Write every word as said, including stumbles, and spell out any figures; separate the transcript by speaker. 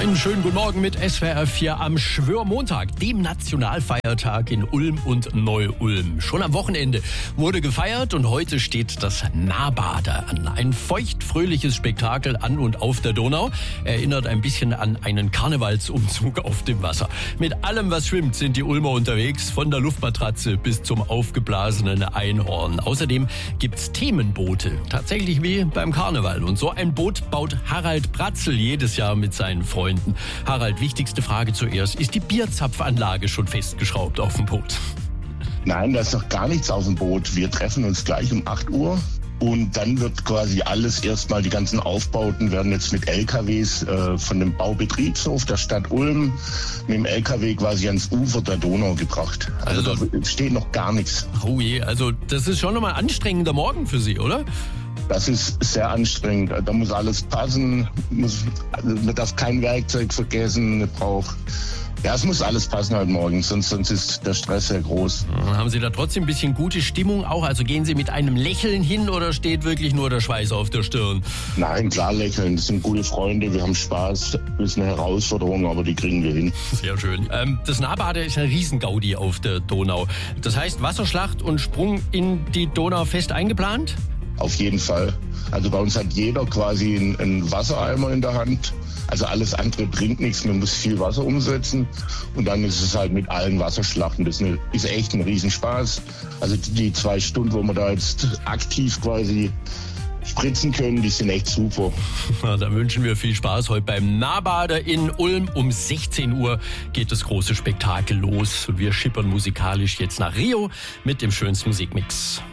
Speaker 1: Einen schönen guten Morgen mit S W R vier am Schwörmontag, dem Nationalfeiertag in Ulm und Neu-Ulm. Schon am Wochenende wurde gefeiert und heute steht das Nahbader an. Ein feuchtfröhliches Spektakel an und auf der Donau. Erinnert ein bisschen an einen Karnevalsumzug auf dem Wasser. Mit allem, was schwimmt, sind die Ulmer unterwegs, von der Luftmatratze bis zum aufgeblasenen Einhorn. Außerdem gibt's Themenboote, tatsächlich wie beim Karneval. Und so ein Boot baut Harald Bratzel jedes Jahr mit seinen Freunden. Harald, wichtigste Frage zuerst. Ist die Bierzapfanlage schon festgeschraubt auf dem Boot?
Speaker 2: Nein, da ist noch gar nichts auf dem Boot. Wir treffen uns gleich um acht Uhr. Und dann wird quasi alles erstmal, die ganzen Aufbauten werden jetzt mit L K Ws äh, von dem Baubetriebshof der Stadt Ulm mit dem L K W quasi ans Ufer der Donau gebracht. Also, also da steht noch gar nichts.
Speaker 1: Oh je, also das ist schon nochmal ein anstrengender Morgen für Sie, oder?
Speaker 2: Das ist sehr anstrengend. Da muss alles passen. Muss, also man darf kein Werkzeug vergessen. Man braucht, ja, es muss alles passen heute Morgen, sonst, sonst ist der Stress sehr groß.
Speaker 1: Haben Sie da trotzdem ein bisschen gute Stimmung auch? Also gehen Sie mit einem Lächeln hin oder steht wirklich nur der Schweiß auf der Stirn?
Speaker 2: Nein, klar lächeln. Das sind gute Freunde, wir haben Spaß. Das ist eine Herausforderung, aber die kriegen wir hin.
Speaker 1: Sehr schön. Ähm, das Nahbader ist ein Riesengaudi auf der Donau. Das heißt, Wasserschlacht und Sprung in die Donau fest eingeplant?
Speaker 2: Auf jeden Fall. Also bei uns hat jeder quasi einen, einen Wassereimer in der Hand. Also alles andere bringt nichts. Man muss viel Wasser umsetzen. Und dann ist es halt mit allen Wasserschlachten. Das ist, eine, ist echt ein Riesenspaß. Also die zwei Stunden, wo wir da jetzt aktiv quasi spritzen können, die sind echt super.
Speaker 1: Na, da wünschen wir viel Spaß heute beim Nahbader in Ulm. Um sechzehn Uhr geht das große Spektakel los. Wir schippern musikalisch jetzt nach Rio mit dem schönsten Musikmix.